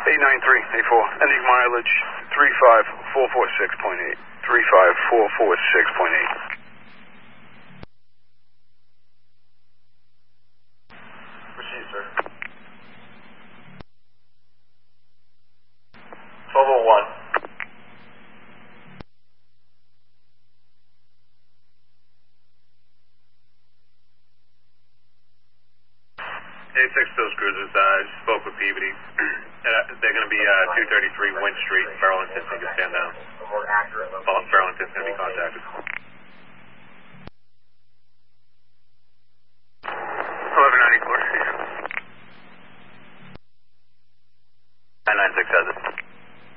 89384. Ending mileage 35446.8. 35446.8. Proceed, sir. 1201. Those cruisers, spoke with Peabody. They're going to be 233 Wynn Street, Burlington. They can stand down. Burlington's going to be contacted.